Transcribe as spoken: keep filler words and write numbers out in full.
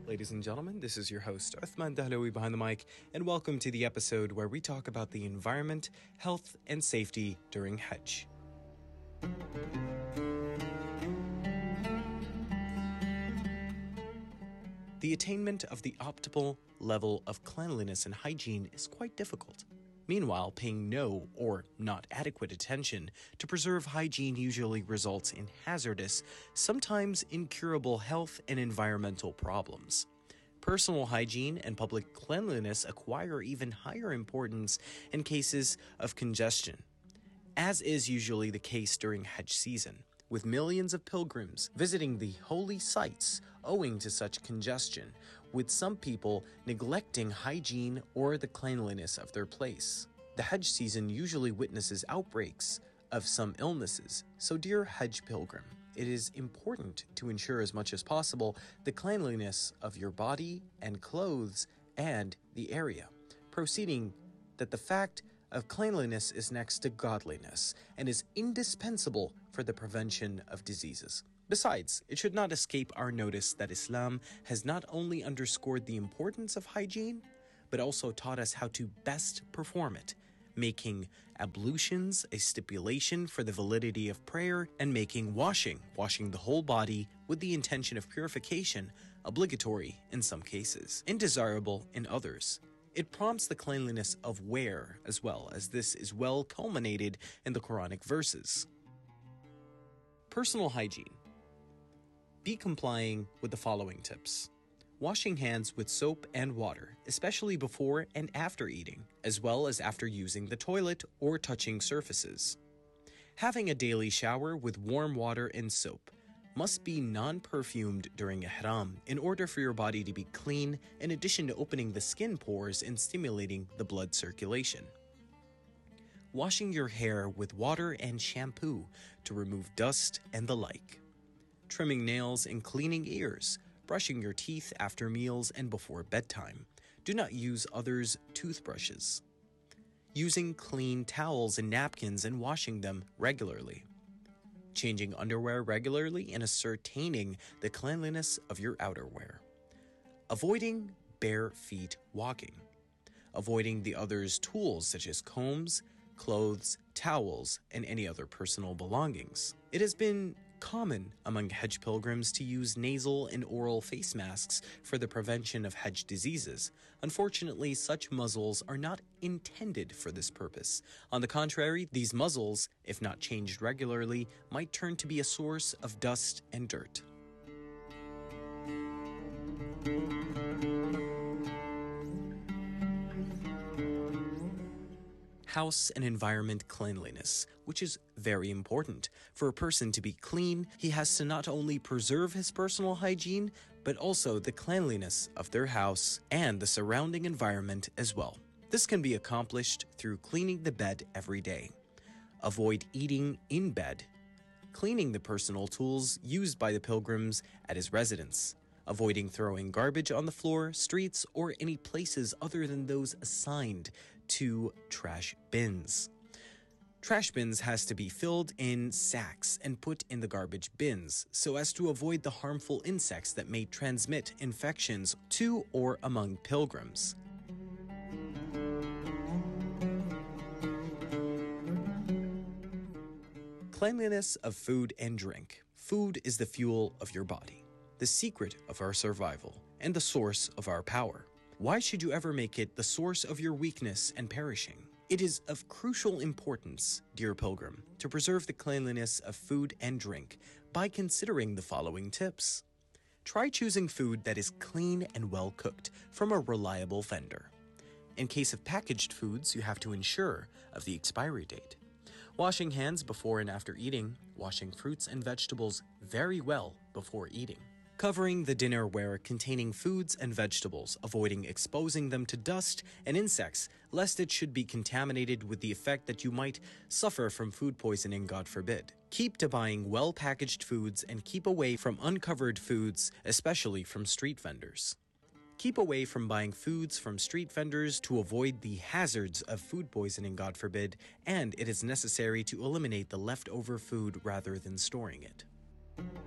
Ladies and gentlemen, this is your host, Uthman Dahlawi behind the mic, and welcome to the episode where we talk about the environment, health, and safety during Hajj. The attainment of the optimal level of cleanliness and hygiene is quite difficult. Meanwhile, paying no or not adequate attention to preserve hygiene usually results in hazardous, sometimes incurable health and environmental problems. Personal hygiene and public cleanliness acquire even higher importance in cases of congestion, as is usually the case during Hajj season, with millions of pilgrims visiting the holy sites owing to such congestion, with some people neglecting hygiene or the cleanliness of their place. The Hajj season usually witnesses outbreaks of some illnesses, so dear Hajj pilgrim, it is important to ensure as much as possible the cleanliness of your body and clothes and the area, proceeding that the fact of cleanliness is next to godliness and is indispensable for the prevention of diseases. Besides, it should not escape our notice that Islam has not only underscored the importance of hygiene, but also taught us how to best perform it, making ablutions a stipulation for the validity of prayer and making washing, washing the whole body with the intention of purification, obligatory in some cases, and desirable in others. It prompts the cleanliness of wear as well, as this is well culminated in the Quranic verses. Personal hygiene. Be complying with the following tips. Washing hands with soap and water, especially before and after eating, as well as after using the toilet or touching surfaces. Having a daily shower with warm water and soap. Must be non-perfumed during ihram in order for your body to be clean, in addition to opening the skin pores and stimulating the blood circulation. Washing your hair with water and shampoo to remove dust and the like. Trimming nails and cleaning ears. Brushing your teeth after meals and before bedtime. Do not use others' toothbrushes. Using clean towels and napkins and washing them regularly. Changing underwear regularly and ascertaining the cleanliness of your outerwear. Avoiding bare feet walking. Avoiding the other's tools such as combs, clothes, towels, and any other personal belongings. It has been common among Hajj pilgrims to use nasal and oral face masks for the prevention of Hajj diseases. Unfortunately, such muzzles are not intended for this purpose. On the contrary, these muzzles, if not changed regularly, might turn to be a source of dust and dirt. House and environment cleanliness, which is very important. For a person to be clean, he has to not only preserve his personal hygiene, but also the cleanliness of their house and the surrounding environment as well. This can be accomplished through cleaning the bed every day. Avoid eating in bed. Cleaning the personal tools used by the pilgrims at his residence. Avoiding throwing garbage on the floor, streets, or any places other than those assigned to trash bins. Trash bins has to be filled in sacks and put in the garbage bins so as to avoid the harmful insects that may transmit infections to or among pilgrims. Cleanliness of food and drink. Food is the fuel of your body, the secret of our survival, and the source of our power. Why should you ever make it the source of your weakness and perishing? It is of crucial importance, dear pilgrim, to preserve the cleanliness of food and drink by considering the following tips. Try choosing food that is clean and well cooked from a reliable vendor. In case of packaged foods, you have to ensure of the expiry date. Washing hands before and after eating, washing fruits and vegetables very well before eating. Covering the dinnerware containing foods and vegetables, avoiding exposing them to dust and insects, lest it should be contaminated with the effect that you might suffer from food poisoning, God forbid. Keep to buying well-packaged foods and keep away from uncovered foods, especially from street vendors. Keep away from buying foods from street vendors to avoid the hazards of food poisoning, God forbid, and it is necessary to eliminate the leftover food rather than storing it.